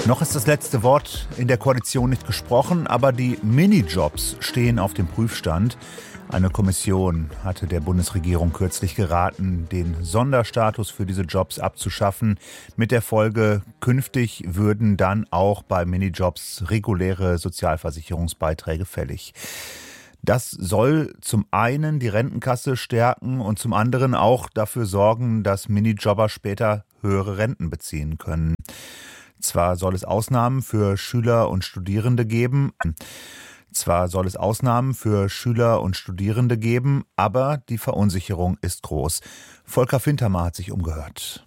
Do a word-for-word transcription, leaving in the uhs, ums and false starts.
Noch ist das letzte Wort in der Koalition nicht gesprochen, aber die Minijobs stehen auf dem Prüfstand. Eine Kommission hatte der Bundesregierung kürzlich geraten, den Sonderstatus für diese Jobs abzuschaffen. Mit der Folge, künftig würden dann auch bei Minijobs reguläre Sozialversicherungsbeiträge fällig. Das soll zum einen die Rentenkasse stärken und zum anderen auch dafür sorgen, dass Minijobber später höhere Renten beziehen können. Zwar soll es Ausnahmen für Schüler und Studierende geben, zwar soll es Ausnahmen für Schüler und Studierende geben, aber die Verunsicherung ist groß. Volker Fintermer hat sich umgehört.